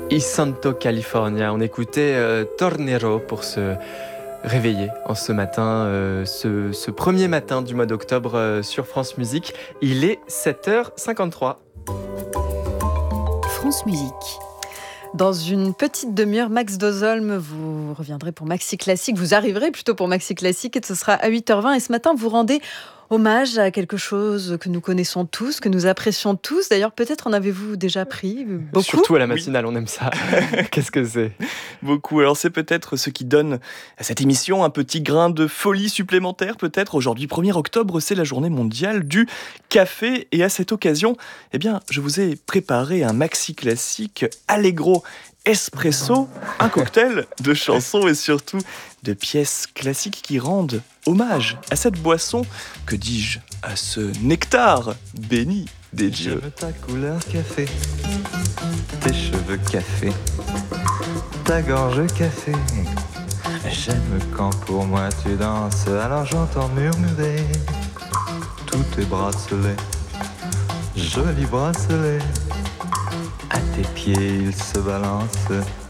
I Santo California. On écoutait Tornero pour se réveiller en ce matin, ce premier matin du mois d'octobre sur France Musique. Il est 7h53. France Musique. Dans une petite demi-heure, Max Dozolm, vous reviendrez pour Maxi Classique. Vous arriverez plutôt pour Maxi Classique et ce sera à 8h20. Et ce matin, vous rendez hommage à quelque chose que nous connaissons tous, que nous apprécions tous. D'ailleurs, peut-être en avez-vous déjà pris beaucoup. Surtout à la matinale, on aime ça. Qu'est-ce que c'est ? Beaucoup. Alors c'est peut-être ce qui donne à cette émission un petit grain de folie supplémentaire. Peut-être aujourd'hui, 1er octobre, c'est la journée mondiale du café. Et à cette occasion, je vous ai préparé un maxi classique Allegro Espresso, un cocktail de chansons et surtout de pièces classiques qui rendent hommage à cette boisson, que dis-je, à ce nectar béni des dieux. J'aime ta couleur café, tes cheveux café, ta gorge café. J'aime quand pour moi tu danses, alors j'entends murmurer tous tes bracelets, jolis bracelets. À tes pieds ils se balancent.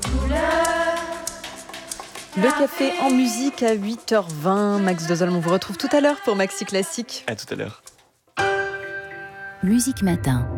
Le café en musique à 8h20. Max Dozolm, on vous retrouve tout à l'heure pour Maxi Classique. À tout à l'heure. Musique Matin.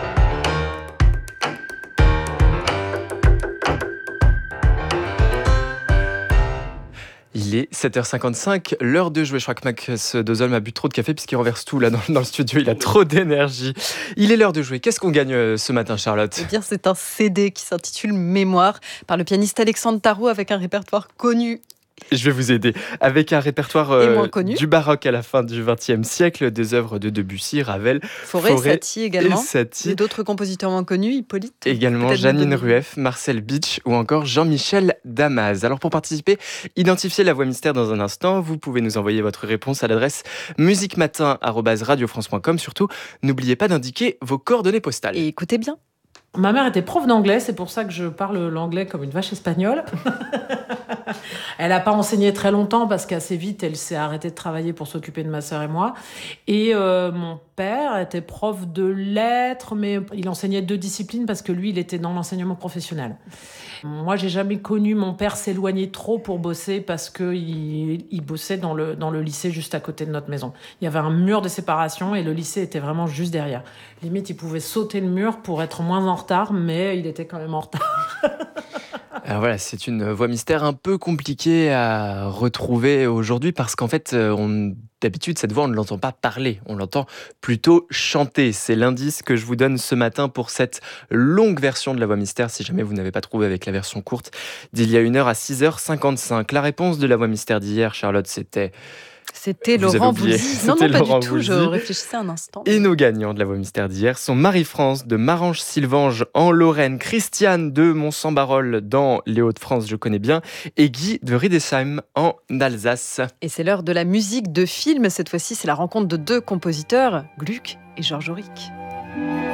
Il est 7h55, l'heure de jouer. Je crois que Max Dozolm a bu trop de café puisqu'il renverse tout là dans le studio. Il a trop d'énergie. Il est l'heure de jouer. Qu'est-ce qu'on gagne ce matin, Charlotte ? Eh bien, c'est un CD qui s'intitule Mémoire par le pianiste Alexandre Tarot avec un répertoire connu. Je vais vous aider. Avec un répertoire du baroque à la fin du XXe siècle, des œuvres de Debussy, Ravel, Fauré, Satie également. Et d'autres compositeurs moins connus, Hippolyte. Également Janine Rueff, Marcel Bitsch ou encore Jean-Michel Damas. Alors pour participer, identifiez la voix mystère dans un instant. Vous pouvez nous envoyer votre réponse à l'adresse musiquematin@radiofrance.com. Surtout, n'oubliez pas d'indiquer vos coordonnées postales. Et écoutez bien. Ma mère était prof d'anglais, c'est pour ça que je parle l'anglais comme une vache espagnole. Elle n'a pas enseigné très longtemps parce qu'assez vite, elle s'est arrêtée de travailler pour s'occuper de ma sœur et moi. Et mon père était prof de lettres, mais il enseignait 2 disciplines parce que lui, il était dans l'enseignement professionnel. Moi, j'ai jamais connu mon père s'éloigner trop pour bosser parce qu'il bossait dans le lycée juste à côté de notre maison. Il y avait un mur de séparation et le lycée était vraiment juste derrière. Limite, il pouvait sauter le mur pour être moins en retard, mais il était quand même en retard. Alors voilà, c'est une voix mystère un peu compliquée à retrouver aujourd'hui parce qu'en fait, d'habitude, cette voix, on ne l'entend pas parler, on l'entend plutôt chanter. C'est l'indice que je vous donne ce matin pour cette longue version de la voix mystère, si jamais vous n'avez pas trouvé avec la version courte d'il y a 1 heure à 6h55. La réponse de la voix mystère d'hier, Charlotte, c'était Laurent Voulzy. Non, pas Laurent du tout, Voulzy. je réfléchissais un instant. Et nos gagnants de la voix mystère d'hier sont Marie-France de Marange-Sylvange en Lorraine, Christiane de Mont-Saint-Barol dans les Hauts-de-France, je connais bien, et Guy de Riedesheim en Alsace. Et c'est l'heure de la musique de film. Cette fois-ci, c'est la rencontre de 2 compositeurs, Gluck et Georges Auric.